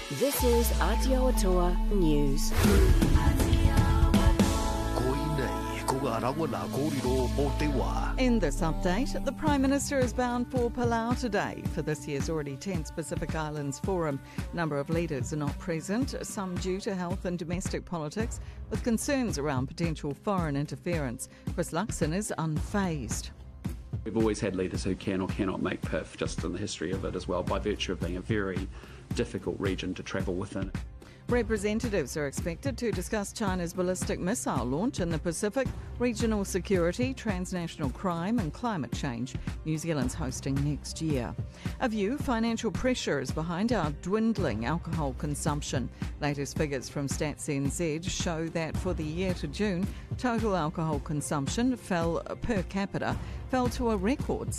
This is Aotearoa News. In this update, the Prime Minister is bound for Palau today for this year's already 10th Pacific Islands Forum. A number of leaders are not present, some due to health and domestic politics, with concerns around potential foreign interference. Chris Luxon is unfazed. We've always had leaders who can or cannot make PIF, just in the history of it as well, by virtue of being a very difficult region to travel within. Representatives are expected to discuss China's ballistic missile launch in the Pacific, regional security, transnational crime and climate change. New Zealand's hosting next year. A View, financial pressure is behind our dwindling alcohol consumption. Latest figures from Stats NZ show that for the year to June, total alcohol consumption per capita fell to a record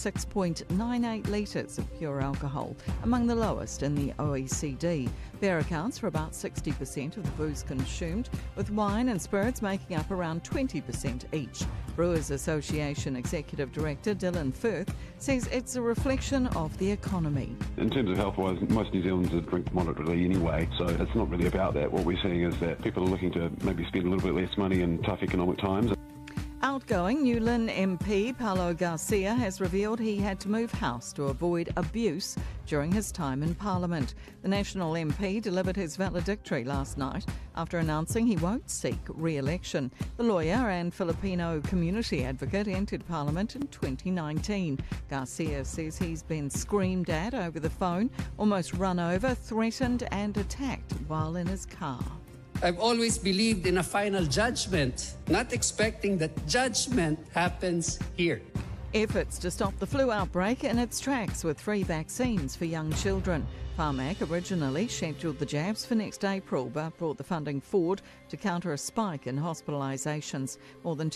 6.98 litres of pure alcohol, among the lowest in the OECD. Beer accounts for about 60% of the booze consumed, with wine and spirits making up around 20% each. Brewers Association Executive Director Dylan Firth says it's a reflection of the economy. In terms of health-wise, most New Zealanders drink moderately anyway, so it's not really about that. What we're seeing is that people are looking to maybe spend a little bit less money in tough economic times. Outgoing New Lynn MP Paulo Garcia has revealed he had to move house to avoid abuse during his time in Parliament. The National MP delivered his valedictory last night after announcing he won't seek re-election. The lawyer and Filipino community advocate entered Parliament in 2019. Garcia says he's been screamed at over the phone, almost run over, threatened and attacked while in his car. I've always believed in a final judgment, not expecting that judgment happens here. Efforts to stop the flu outbreak in its tracks with free vaccines for young children. Pharmac originally scheduled the jabs for next April, but brought the funding forward to counter a spike in hospitalisations. More than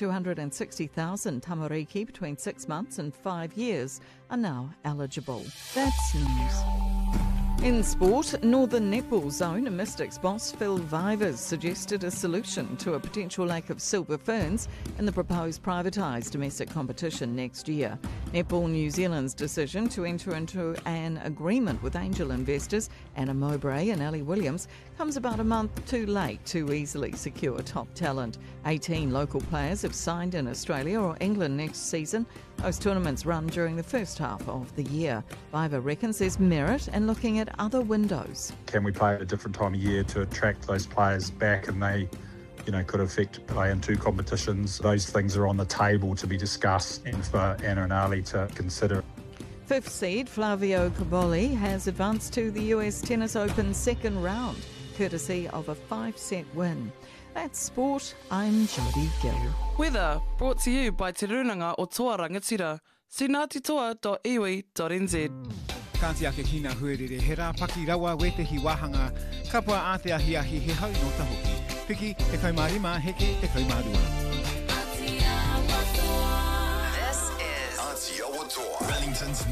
260,000 tamariki between 6 months and 5 years are now eligible. That's news. In sport, Northern Netball Zone and Mystics boss Phil Vivers suggested a solution to a potential lack of silver ferns in the proposed privatised domestic competition next year. Netball New Zealand's decision to enter into an agreement with angel investors Anna Mowbray and Ellie Williams comes about a month too late to easily secure top talent. 18 local players have signed in Australia or England next season. Those tournaments run during the first half of the year. Viver reckons there's merit in looking at other windows. Can we play at a different time of year to attract those players back, and they could affect play in two competitions? Those things are on the table to be discussed and for Anna and Ali to consider. Fifth seed Flavio Cobolli has advanced to the US Tennis Open second round, courtesy of a 5-set win. That's sport. I'm Jodie Gill. Weather brought to you by Te Runanga o Toa Rangatira. See ngātitoa.iwi.nz. Kāti ake kina huerere, he rā paki rawa wetehi wāhanga, kapua ātea hiahi he hau no tahoki. Piki, e kaumārima, heke, e kaumārua. This is Aotearoa, Wellington's